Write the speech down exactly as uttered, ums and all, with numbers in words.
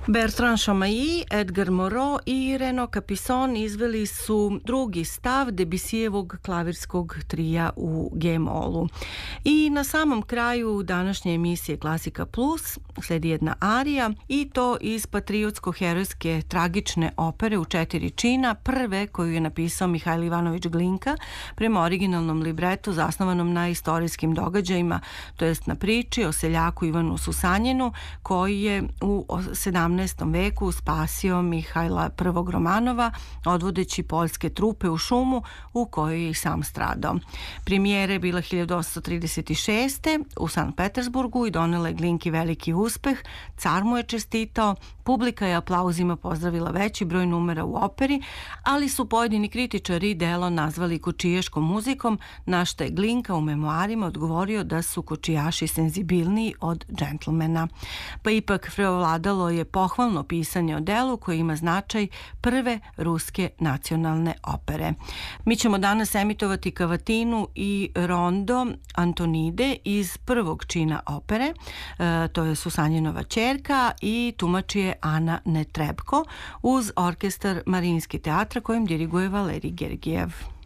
Bertrand Chameilly, Edgar Moreau i Renaud Capisson izveli su drugi stav Debussijevog klavirskog trija u G-molu. I na samom kraju današnje emisije Klasika Plus sledi jedna arija i to iz patriotsko-herojske tragične opere u četiri čina, prve koju je napisao Mihajlo Ivanović Glinka prema originalnom libretu zasnovanom na istorijskim događajima, to jest na priči o seljaku Ivanu Susanjinu koji je u sedamnaestom veku spasio Mihajla prvog Romanova odvodeći poljske trupe u šumu u kojoj je i sam stradao. Premijera je bila hiljadu osamsto trideset šeste. u Sankt Petersburgu i donela je Glinki veliki uspeh. Car mu je čestitao, publika je aplauzima pozdravila veći broj numera u operi, ali su pojedini kritičari delo nazvali kočijaškom muzikom, na što je Glinka u memoarima odgovorio da su kočijaši senzibilniji od džentlmena. Pa ipak preovladalo je pohvalno pisanje o delu koje ima značaj prve ruske nacionalne opere. Mi ćemo danas emitovati kavatinu i rondo Antonide iz prvog čina opere, e, to je Susanjinova ćerka i tumači je Ana Netrebko uz orkestar Marinski teatra kojim diriguje Valerij Gergijev.